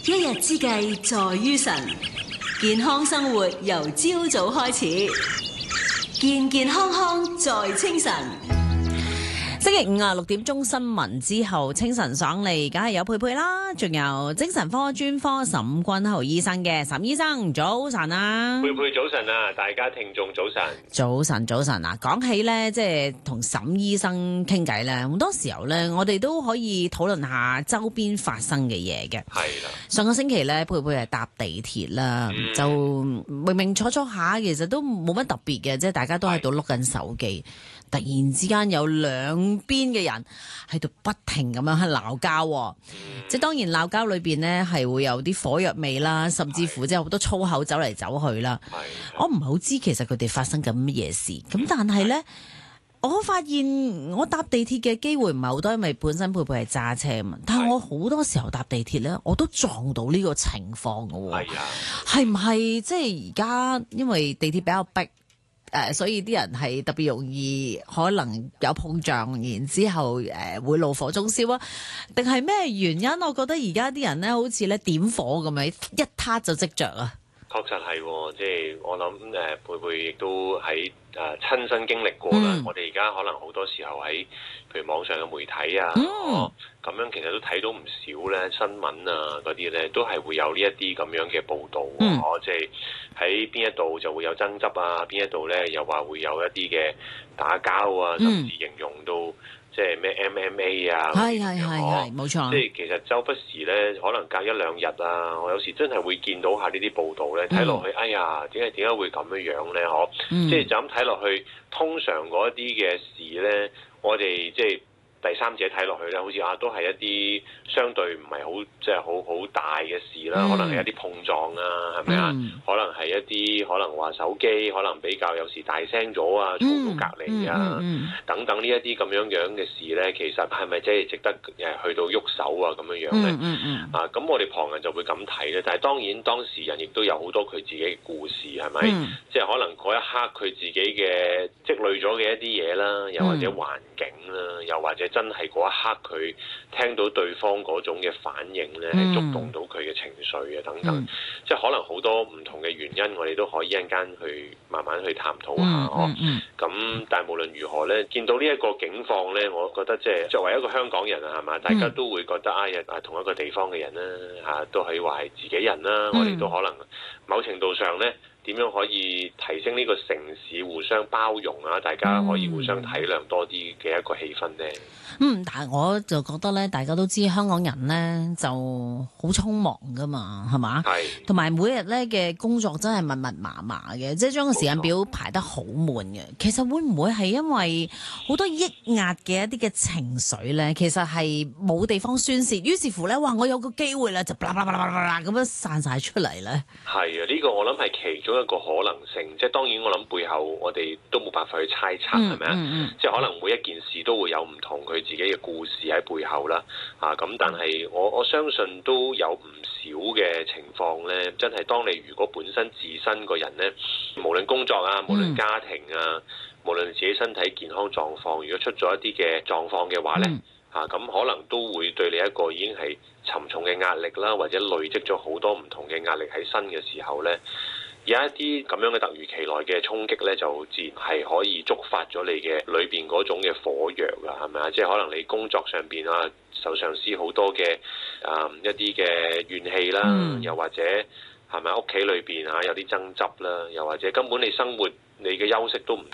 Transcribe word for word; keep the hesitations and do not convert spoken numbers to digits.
一日之計在於晨，健康生活由朝早開始，健健康康在清晨。 星期五啊，六點鐘新聞之後，清晨爽利，梗係有佩佩啦，仲有精神科專科沈君豪醫生嘅。沈醫生早晨啊， 佩佩早晨啊，大家聽眾早晨， 早晨早晨啊。講起咧，即係同沈醫生傾偈咧，好多時候咧，我哋都可以討論下周邊發生嘅嘢嘅。 係啦， 上個星期咧，佩佩係搭地鐵啦，嗯、就明明坐坐下，其實都冇乜特別嘅，即係大家都喺度碌緊手機。突然之間有兩邊嘅人喺度不停咁樣喺鬧交，嗯、即係當然鬧交裏邊呢係會有啲火藥味啦，甚至乎即係好多粗口走嚟走去啦。我唔係好知其實佢哋發生緊乜嘢事，咁但係呢，我發現我搭地鐵嘅機會唔係好多，因為本身佩佩係揸車嘛。但係我好多時候搭地鐵呢，我都撞到呢個情況嘅喎。係唔係即係而家因為地鐵比較逼？誒、呃，所以啲人係特別容易可能有碰撞，然之後誒、呃、會怒火中燒啊？定係咩原因？我覺得而家啲人咧好似咧點火咁樣，一撻就即着啊！ 確實係、哦，即係我諗誒、呃，佩佩亦都喺誒、呃、親身經歷過啦。嗯、我哋而家可能好多時候喺譬如網上嘅媒體啊，咁、嗯哦、樣其實都睇到唔少咧新聞啊嗰啲咧，都係會有呢一啲咁樣嘅報導， 嗯、 哦，即係喺邊一度就會有爭執啊，邊一度咧又話會有一啲嘅打交啊，甚至形容到。嗯即係咩 M M A 啊？ 係係係係，冇錯。 即係其實周不時咧，可能隔一兩日啊，我有時真係會見到下呢啲報道咧，睇落去，嗯、哎呀，點解點解會咁樣樣咧？嗬、嗯，即係就咁睇落去，通常嗰一啲嘅事咧，我哋即係第三者睇落去咧，好似啊，都係一啲相對唔係好即係好好大嘅事啦，嗯、可能係一啲碰撞啊，係咪啊？嗯、可能係一啲可能話手機可能比較有時大聲咗啊，嘈到隔離啊，嗯嗯嗯、等等呢一啲咁樣樣嘅事咧，其實係咪真係值得誒去到喐手啊咁樣樣咧？嗯嗯嗯、啊，咁我哋旁人就會咁睇咧，但係當然當事人亦都有好多佢自己嘅故事，係咪？嗯、即係可能嗰一刻佢自己嘅積累咗嘅一啲嘢啦，又或者環境啦，又或者真係嗰一刻佢聽到對方嗰種嘅反應咧，係觸動到佢嘅情緒啊等等，嗯、即係可能好多唔同嘅原因，我哋都可以一陣間去慢慢去探討下哦。咁、嗯嗯嗯、但係無論如何咧，見到呢一個境況咧，我覺得即係作為一個香港人啊，係嘛，大家都會覺得啊，啊同一個地方嘅人啦，嚇都可以話係自己人啦，嗯、我哋都可能某程度上咧。點樣可以提升呢個城市互相包容啊？大家可以互相體諒多啲嘅一個氣氛呢？ 嗯，但係我就覺得咧，大家都知香港人咧就好匆忙噶嘛，係嘛？係是。同埋每日咧嘅工作真係密密麻麻嘅，即係將個時間表排得好滿嘅。錯其實會唔會係因為好多抑壓嘅一啲嘅情緒咧？其實係冇地方宣泄，於是乎咧，哇！我有個機會啦，就啦啦啦啦啦咁樣散晒出嚟咧。 係啊，呢、這個我諗係其中一個可能性，即係當然我諗背後我哋都冇辦法去猜測，係咪啊？嗯嗯、即係可能每一件事都會有唔同佢自己嘅故事喺背後啦。啊，咁但係我我相信都有唔少嘅情況咧，真係當你如果本身自身個人咧，無論工作啊，無論家庭啊，嗯、無論自己身體健康狀況，如果出咗一啲嘅狀況嘅話咧，嗯、啊咁可能都會對你一個已經係沉重嘅壓力啦，或者累積咗好多唔同嘅壓力喺身嘅時候咧。有一啲咁樣嘅突如其來嘅衝擊咧，就自然係可以觸發咗你嘅裏邊嗰種嘅火藥啊，係咪啊？即係可能你工作上邊啊，受上司好多嘅啊、嗯、一啲嘅怨氣啦，嗯、又或者係咪屋企裏邊啊有啲爭執啦，又或者根本你生活你嘅休息都唔